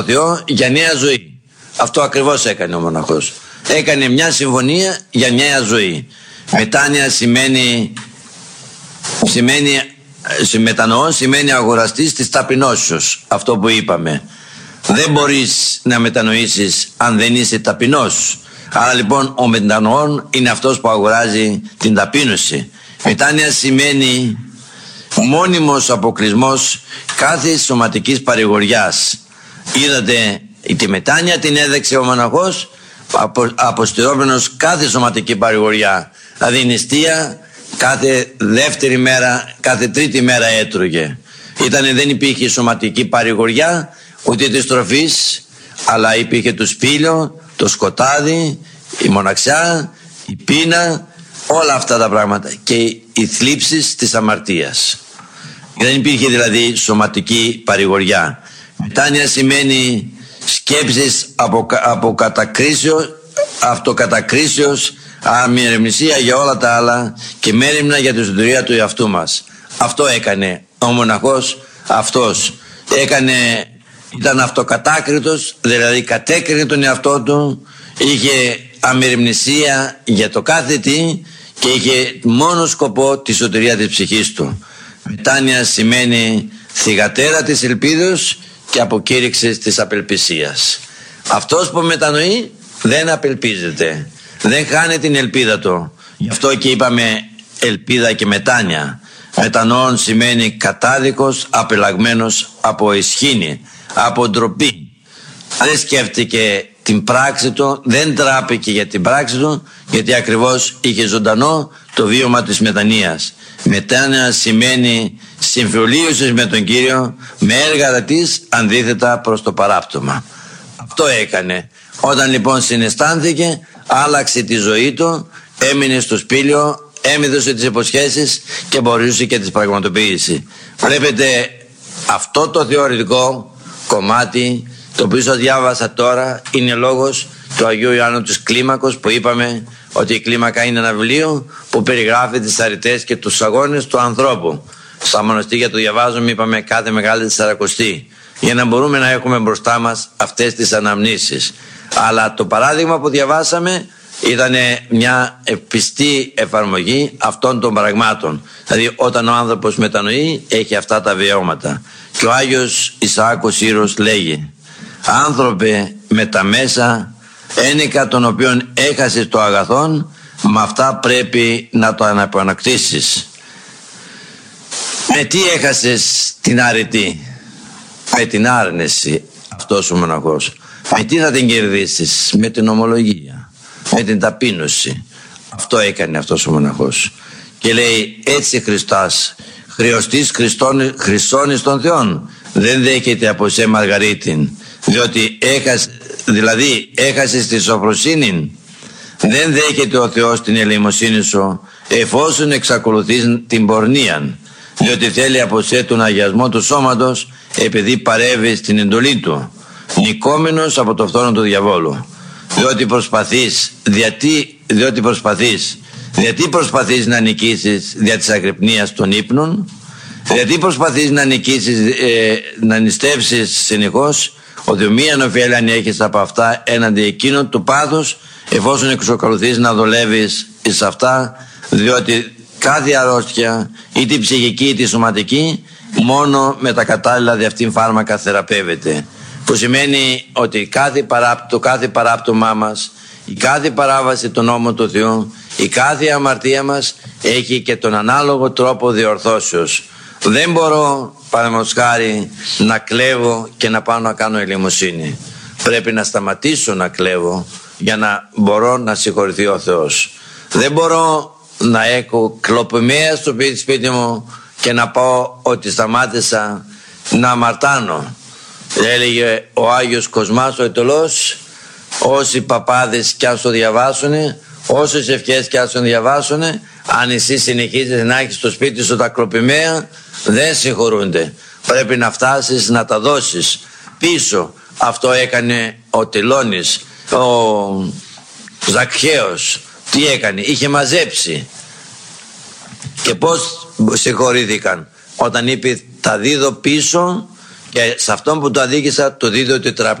Θεό για νέα ζωή. Αυτό ακριβώς έκανε ο μοναχός. Έκανε μια συμφωνία για νέα ζωή. Μετάνοια σημαίνει μετανοών, σημαίνει αγοραστής της ταπεινώσεως. Αυτό που είπαμε. Δεν μπορείς να μετανοήσεις αν δεν είσαι ταπεινός. Άρα λοιπόν ο μετανοών είναι αυτός που αγοράζει την ταπείνωση. Μετάνοια σημαίνει μόνιμος αποκλεισμός κάθε σωματικής παρηγοριάς. Είδατε, τη μετάνοια την έδεξε ο μοναχός, αποστηρώμενος κάθε σωματική παρηγοριά. Δηλαδή νηστεία κάθε δεύτερη μέρα, κάθε τρίτη μέρα έτρωγε. Δεν υπήρχε σωματική παρηγοριά ούτε της τροφής, αλλά υπήρχε το σπήλιο, το σκοτάδι, η μοναξιά, η πείνα, όλα αυτά τα πράγματα και οι θλίψεις της αμαρτίας. Δεν υπήρχε δηλαδή σωματική παρηγοριά. Μετάνοια σημαίνει σκέψεις αυτοκατακρίσεως, αμεριμνησία για όλα τα άλλα και μέριμνα για τη σωτηρία του εαυτού μας. Αυτό έκανε ο μοναχός, αυτός ήταν αυτοκατάκριτος, δηλαδή κατέκρινε τον εαυτό του, είχε αμεριμνησία για το κάθε τι και είχε μόνο σκοπό τη σωτηρία της ψυχής του. Μετάνοια σημαίνει θυγατέρα της ελπίδος και αποκήρυξης της απελπισίας. Αυτός που μετανοεί δεν απελπίζεται, δεν χάνει την ελπίδα του. Γι' αυτό και είπαμε ελπίδα και μετάνοια. Μετανοών σημαίνει κατάδικος, απελαγμένος από αισχήνη, από ντροπή. Δεν σκέφτηκε την πράξη του, δεν τράπηκε για την πράξη του, γιατί ακριβώς είχε ζωντανό το βίωμα της μετανοίας. Μετάνοια σημαίνει συμφιλίωση με τον Κύριο με έργα της αντίθετα προς το παράπτωμα. Αυτό έκανε. Όταν λοιπόν συναισθάνθηκε, άλλαξε τη ζωή του, έμεινε στο σπήλιο, έμειδωσε τις υποσχέσεις και μπορούσε και τις πραγματοποιήσει. Βλέπετε αυτό το θεωρητικό κομμάτι, το οποίο σας διάβασα τώρα, είναι λόγος του Αγίου Ιωάννου της Κλίμακος, που είπαμε ότι η κλίμακα είναι ένα βιβλίο που περιγράφει τις αριτές και τους αγώνες του ανθρώπου. Στα μοναστήρια το διαβάζουμε, είπαμε, κάθε Μεγάλη Τεσσαρακοστή, για να μπορούμε να έχουμε μπροστά μας αυτές τις αναμνήσεις. Αλλά το παράδειγμα που διαβάσαμε ήταν μια πιστή εφαρμογή αυτών των πραγμάτων. Δηλαδή όταν ο άνθρωπος μετανοεί, έχει αυτά τα βιώματα. Και ο Άγιος Ισαάκος Σύρος λέγει: «Άνθρωπε με τα μέσα, ένικα των οποίων έχασες το αγαθόν, με αυτά πρέπει να το αναπανακτήσεις». Με τι έχασες την αρετή? Με την άρνηση. Αυτός ο μοναχός. Με τι θα την κερδίσεις? Με την ομολογία, με την ταπείνωση. Αυτό έκανε αυτός ο μοναχός. Και λέει: «Έτσι Χριστάς, χρεωστής χρυσών εις των Θεών, δεν δέχεται από σε Μαργαρίτην, διότι έχασες τη σοφροσύνη. Δεν δέχεται ο Θεός την ελεημοσύνη σου, εφόσον εξακολουθείς την πορνείαν, διότι θέλει από σε τον αγιασμό του σώματος, επειδή παρεύει στην εντολή του, νικόμενος από το φθόνο του διαβόλου. Διότι προσπαθείς να νικήσεις δια της αγρυπνίας των ύπνων, γιατί προσπαθείς να νικήσεις, να νηστεύσεις συνεχώς, ότι μίαν ωφέλη έχεις από αυτά έναντι εκείνων του πάθους, εφόσον εξακολουθείς να δουλεύεις εις αυτά, διότι κάθε αρρώστια, είτε ψυχική είτε σωματική, μόνο με τα κατάλληλα δι' αυτήν φάρμακα θεραπεύεται. Που σημαίνει ότι το κάθε παράπτωμά μας, η κάθε παράβαση των νόμων του Θεού, η κάθε αμαρτία μας έχει και τον ανάλογο τρόπο διορθώσεως. Δεν μπορώ, παραδείγματος χάρη, να κλέβω και να πάω να κάνω ελεημοσύνη. Πρέπει να σταματήσω να κλέβω για να μπορώ να συγχωρηθεί ο Θεός. Δεν μπορώ να έχω κλοπημαία στο σπίτι μου και να πω ότι σταμάτησα να αμαρτάνω. Έλεγε ο Άγιος Κοσμάς ο Αιτωλός: όσοι παπάδες κι αν το διαβάσουνε, όσες ευχές κι αν το διαβάσουνε, αν εσύ συνεχίζεις να έχεις στο σπίτι σου τα κλοπημαία, δεν συγχωρούνται. Πρέπει να φτάσεις να τα δώσεις πίσω. Αυτό έκανε ο Τελώνης, ο Ζακχαίος. Τι έκανε? Είχε μαζέψει. Και πώς συγχωρήθηκαν? Όταν είπε: τα δίδω πίσω Και σε αυτόν που το αδίκησα το δίδω τετράπλο.